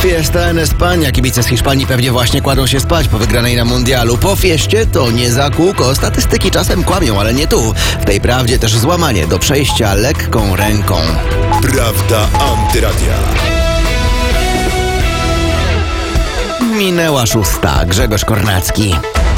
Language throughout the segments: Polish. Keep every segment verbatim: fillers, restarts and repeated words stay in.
Fiesta en España. Kibice z Hiszpanii pewnie właśnie kładą się spać po wygranej na mundialu. Po fieście to nie za kółko. Statystyki czasem kłamią, ale nie tu. W tej prawdzie też złamanie do przejścia lekką ręką. Prawda Antyradia. Minęła szósta. Grzegorz Kornacki.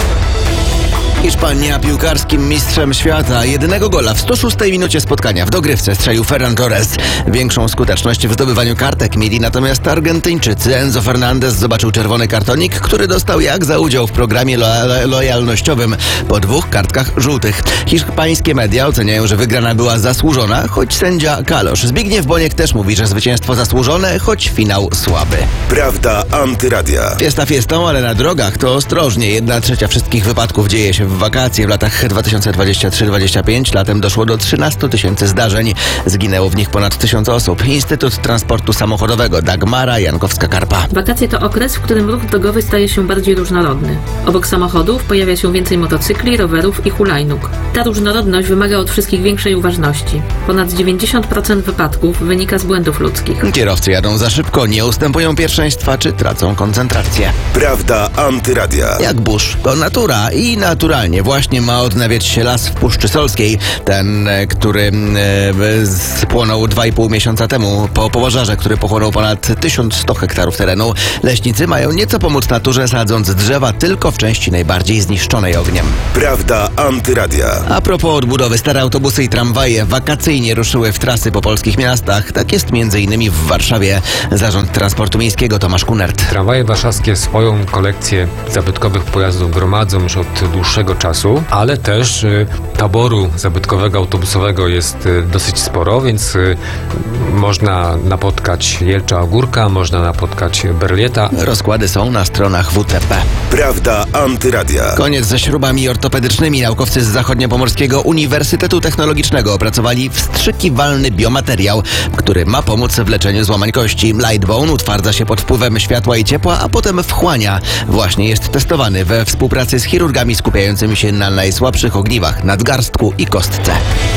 Hiszpania piłkarskim mistrzem świata. Jednego gola w sto szóstej minucie spotkania w dogrywce strzelił Ferran Torres. Większą skuteczność w zdobywaniu kartek mieli natomiast Argentyńczycy. Enzo Fernandez zobaczył czerwony kartonik, który dostał jak za udział w programie lo- lojalnościowym po dwóch kartkach żółtych. Hiszpańskie media oceniają, że wygrana była zasłużona, choć sędzia kalosz. Zbigniew Boniek też mówi, że zwycięstwo zasłużone, choć finał słaby. Prawda Antyradia. Fiesta fiestą, ale na drogach to ostrożnie. Jedna trzecia wszystkich wypadków dzieje się w wakacje. W latach dwa tysiące dwudziestym trzecim dwudziestym piątym latem doszło do trzynastu tysięcy zdarzeń. Zginęło w nich ponad tysiąc osób. Instytut Transportu Samochodowego. Dagmara Jankowska-Karpa. Wakacje to okres, w którym ruch drogowy staje się bardziej różnorodny. Obok samochodów pojawia się więcej motocykli, rowerów i hulajnóg. Ta różnorodność wymaga od wszystkich większej uważności. Ponad dziewięćdziesiąt procent wypadków wynika z błędów ludzkich. Kierowcy jadą za szybko, nie ustępują pierwszeństwa czy tracą koncentrację. Prawda Antyradia. Jak burz, to natura i naturalnie właśnie ma odnawiać się las w Puszczy Solskiej. Ten, e, który e, spłonął dwa i pół miesiąca temu po pożarze, który pochłonął ponad tysiąc sto hektarów terenu. Leśnicy mają nieco pomóc naturze, sadząc drzewa tylko w części najbardziej zniszczonej ogniem. Prawda Antyradia. A propos odbudowy, stare autobusy i tramwaje wakacyjnie ruszyły w trasy po polskich miastach. Tak jest między innymi w Warszawie. Zarząd Transportu Miejskiego Tomasz Kunert. Tramwaje warszawskie swoją kolekcję zabytkowych pojazdów gromadzą już od dłuższego czasu, ale też y, taboru zabytkowego autobusowego jest y, dosyć sporo, więc y, można napotkać Jelcza Ogórka, można napotkać Berlieta. Rozkłady są na stronach W T P. Prawda Antyradia. Koniec ze śrubami ortopedycznymi. Naukowcy z Zachodniopomorskiego Uniwersytetu Technologicznego opracowali wstrzykiwalny biomateriał, który ma pomóc w leczeniu złamań kości. Lightbone utwardza się pod wpływem światła i ciepła, a potem wchłania. Właśnie jest testowany we współpracy z chirurgami skupiającymi się na najsłabszych ogniwach, nadgarstku i kostce.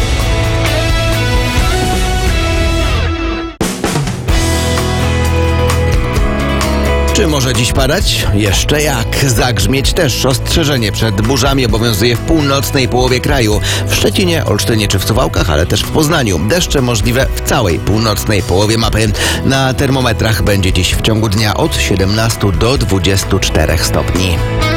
Czy może dziś padać? Jeszcze jak. Zagrzmieć też. Ostrzeżenie przed burzami obowiązuje w północnej połowie kraju. W Szczecinie, Olsztynie czy w Suwałkach, ale też w Poznaniu. Deszcze możliwe w całej północnej połowie mapy. Na termometrach będzie dziś w ciągu dnia od siedemnastu do dwudziestu czterech stopni.